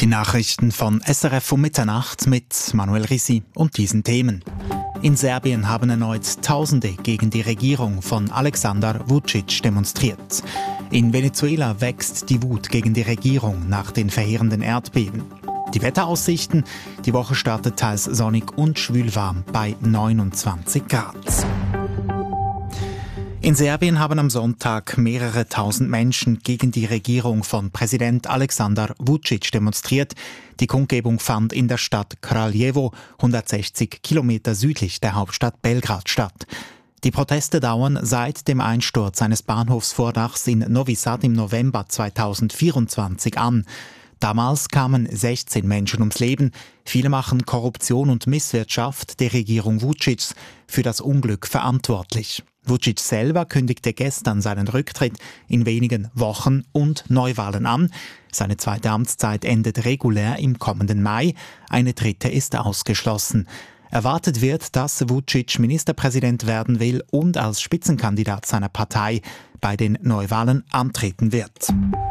Die Nachrichten von SRF um Mitternacht mit Manuel Risi und diesen Themen. In Serbien haben erneut Tausende gegen die Regierung von Aleksandar Vučić demonstriert. In Venezuela wächst die Wut gegen die Regierung nach den verheerenden Erdbeben. Die Wetteraussichten: Die Woche startet teils sonnig und schwülwarm bei 29 Grad. In Serbien haben am Sonntag mehrere tausend Menschen gegen die Regierung von Präsident Aleksandar Vučić demonstriert. Die Kundgebung fand in der Stadt Kraljevo, 160 Kilometer südlich der Hauptstadt Belgrad, statt. Die Proteste dauern seit dem Einsturz eines Bahnhofsvordachs in Novi Sad im November 2024 an. Damals kamen 16 Menschen ums Leben. Viele machen Korruption und Misswirtschaft der Regierung Vučićs für das Unglück verantwortlich. Vučić selber kündigte gestern seinen Rücktritt in wenigen Wochen und Neuwahlen an. Seine zweite Amtszeit endet regulär im kommenden Mai. Eine dritte ist ausgeschlossen. Erwartet wird, dass Vučić Ministerpräsident werden will und als Spitzenkandidat seiner Partei bei den Neuwahlen antreten wird.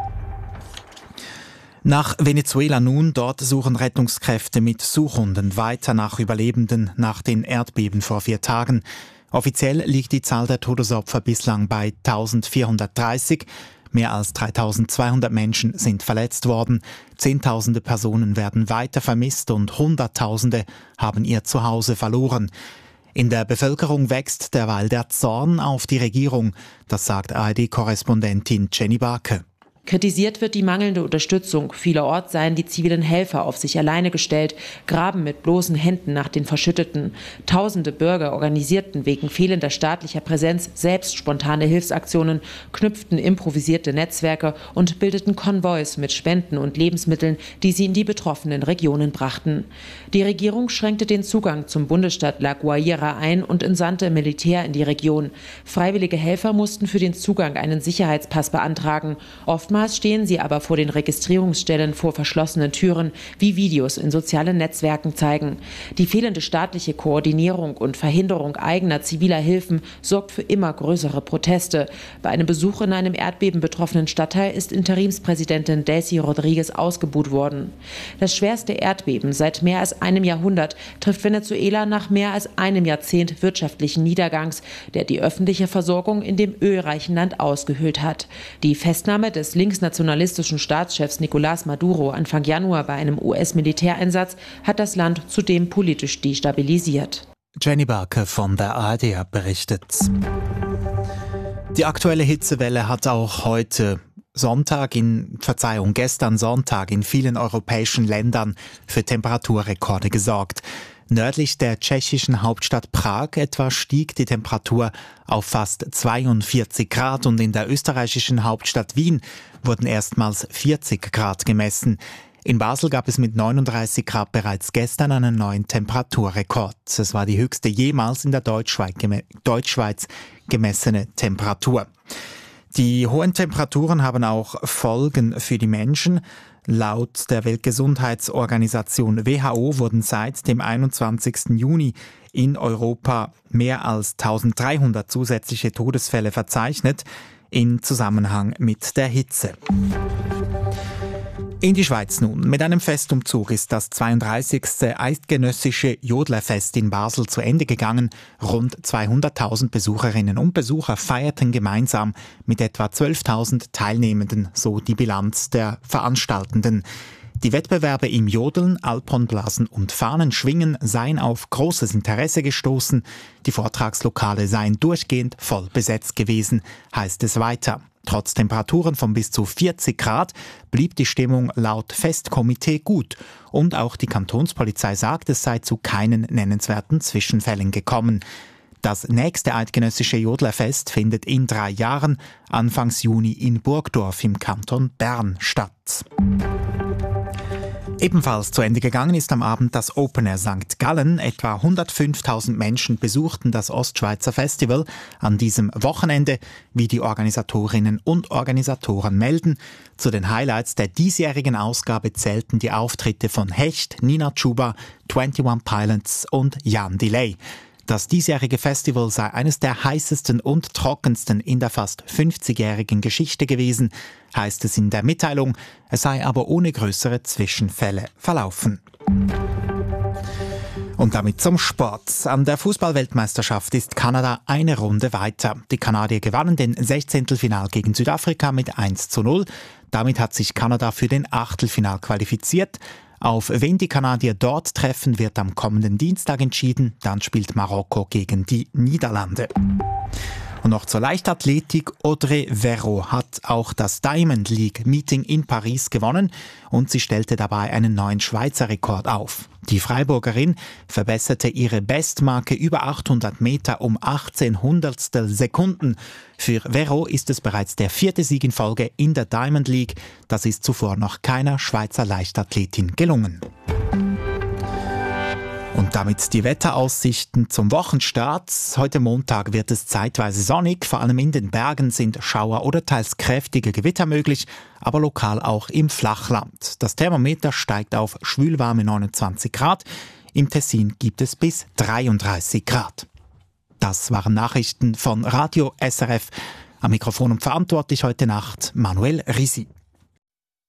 Nach Venezuela nun, dort suchen Rettungskräfte mit Suchhunden weiter nach Überlebenden nach den Erdbeben vor 4 Tagen. Offiziell liegt die Zahl der Todesopfer bislang bei 1430. Mehr als 3200 Menschen sind verletzt worden. Zehntausende Personen werden weiter vermisst und Hunderttausende haben ihr Zuhause verloren. In der Bevölkerung wächst derweil der Zorn auf die Regierung. Das sagt ARD-Korrespondentin Jenny Barke. Kritisiert wird die mangelnde Unterstützung. Vielerorts seien die zivilen Helfer auf sich alleine gestellt, graben mit bloßen Händen nach den Verschütteten. Tausende Bürger organisierten wegen fehlender staatlicher Präsenz selbst spontane Hilfsaktionen, knüpften improvisierte Netzwerke und bildeten Konvois mit Spenden und Lebensmitteln, die sie in die betroffenen Regionen brachten. Die Regierung schränkte den Zugang zum Bundesstaat La Guaira ein und entsandte Militär in die Region. Freiwillige Helfer mussten für den Zugang einen Sicherheitspass beantragen. Oftmals stehen sie aber vor den Registrierungsstellen vor verschlossenen Türen, wie Videos in sozialen Netzwerken zeigen. Die fehlende staatliche Koordinierung und Verhinderung eigener ziviler Hilfen sorgt für immer größere Proteste. Bei einem Besuch in einem erdbebenbetroffenen Stadtteil ist Interimspräsidentin Delcy Rodriguez ausgebuht worden. Das schwerste Erdbeben seit mehr als einem Jahrhundert trifft Venezuela nach mehr als einem Jahrzehnt wirtschaftlichen Niedergangs, der die öffentliche Versorgung in dem ölreichen Land ausgehöhlt hat. Die Festnahme des linksnationalistischen Staatschefs Nicolás Maduro Anfang Januar bei einem US-Militäreinsatz hat das Land zudem politisch destabilisiert. Jenny Barke von der ARD berichtet. Die aktuelle Hitzewelle hat auch gestern Sonntag in vielen europäischen Ländern für Temperaturrekorde gesorgt. Nördlich der tschechischen Hauptstadt Prag etwa stieg die Temperatur auf fast 42 Grad und in der österreichischen Hauptstadt Wien wurden erstmals 40 Grad gemessen. In Basel gab es mit 39 Grad bereits gestern einen neuen Temperaturrekord. Es war die höchste jemals in der Deutschschweiz gemessene Temperatur. Die hohen Temperaturen haben auch Folgen für die Menschen. Laut der Weltgesundheitsorganisation WHO wurden seit dem 21. Juni in Europa mehr als 1300 zusätzliche Todesfälle verzeichnet in Zusammenhang mit der Hitze. In die Schweiz nun. Mit einem Festumzug ist das 32. Eidgenössische Jodlerfest in Basel zu Ende gegangen. Rund 200.000 Besucherinnen und Besucher feierten gemeinsam mit etwa 12.000 Teilnehmenden, so die Bilanz der Veranstaltenden. Die Wettbewerbe im Jodeln, Alphornblasen und Fahnenschwingen seien auf großes Interesse gestoßen. Die Vortragslokale seien durchgehend voll besetzt gewesen, heißt es weiter. Trotz Temperaturen von bis zu 40 Grad blieb die Stimmung laut Festkomitee gut. Und auch die Kantonspolizei sagt, es sei zu keinen nennenswerten Zwischenfällen gekommen. Das nächste eidgenössische Jodlerfest findet in 3 Jahren, Anfangs Juni in Burgdorf im Kanton Bern statt. Ebenfalls zu Ende gegangen ist am Abend das Open Air St. Gallen. Etwa 105.000 Menschen besuchten das Ostschweizer Festival an diesem Wochenende, wie die Organisatorinnen und Organisatoren melden. Zu den Highlights der diesjährigen Ausgabe zählten die Auftritte von Hecht, Nina Chuba, 21 Pilots und Jan Delay. Das diesjährige Festival sei eines der heißesten und trockensten in der fast 50-jährigen Geschichte gewesen, heißt es in der Mitteilung. Es sei aber ohne größere Zwischenfälle verlaufen. Und damit zum Sport. An der Fußball-Weltmeisterschaft ist Kanada eine Runde weiter. Die Kanadier gewannen den 16. Final gegen Südafrika mit 1:0. Damit hat sich Kanada für den Achtelfinal qualifiziert. Auf wen die Kanadier dort treffen, wird am kommenden Dienstag entschieden. Dann spielt Marokko gegen die Niederlande. Und noch zur Leichtathletik. Audrey Verreau hat auch das Diamond League Meeting in Paris gewonnen und sie stellte dabei einen neuen Schweizer Rekord auf. Die Freiburgerin verbesserte ihre Bestmarke über 800 Meter um 18 Hundertstel Sekunden. Für Verreau ist es bereits der 4. Sieg in Folge in der Diamond League. Das ist zuvor noch keiner Schweizer Leichtathletin gelungen. Und damit die Wetteraussichten zum Wochenstart. Heute Montag wird es zeitweise sonnig. Vor allem in den Bergen sind Schauer oder teils kräftige Gewitter möglich, aber lokal auch im Flachland. Das Thermometer steigt auf schwülwarme 29 Grad. Im Tessin gibt es bis 33 Grad. Das waren Nachrichten von Radio SRF. Am Mikrofon und verantwortlich heute Nacht Manuel Risi.